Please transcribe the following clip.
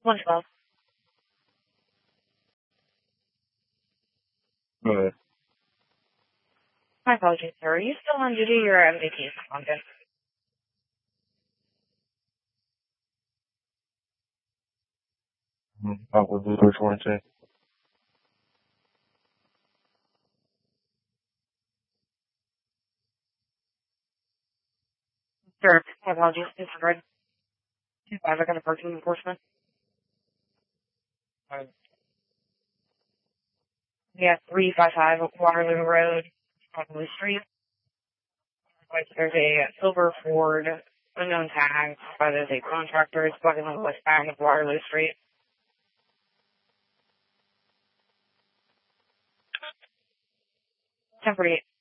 112. Good. My apologies, sir. Are you still on duty or MVT content? Probably Blue 22. Sir, my apologies. Disregard. 2-5, I got a parking enforcement. Yeah, 355 Waterloo Road, Waterloo Street. Like, there's a silver Ford, unknown tag, but there's a contractor blocking the westbound of Waterloo Street. 1048.